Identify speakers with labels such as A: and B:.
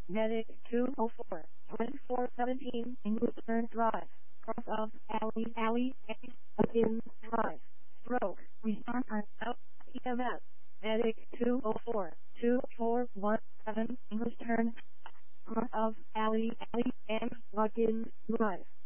A: Medic 204, 2417, English Turn Drive, cross of Alley, Again Drive, Stroke, restart out, EMS, Medic 204, 2417, English Turn, cross of Alley, and Again Drive.